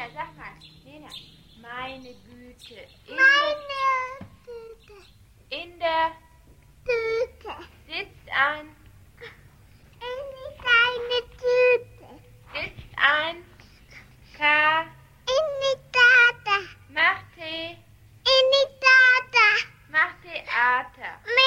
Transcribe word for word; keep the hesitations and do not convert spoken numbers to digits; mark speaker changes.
Speaker 1: Lena, sag mal. Lena, meine Güte. In
Speaker 2: Meine Tüte.
Speaker 1: In der
Speaker 2: Tüte.
Speaker 1: Sitzt ein.
Speaker 2: In deine Tüte.
Speaker 1: Sitzt ein. K.
Speaker 2: In die Tata.
Speaker 1: Mach Tee.
Speaker 2: In die Tata.
Speaker 1: Mach Theater.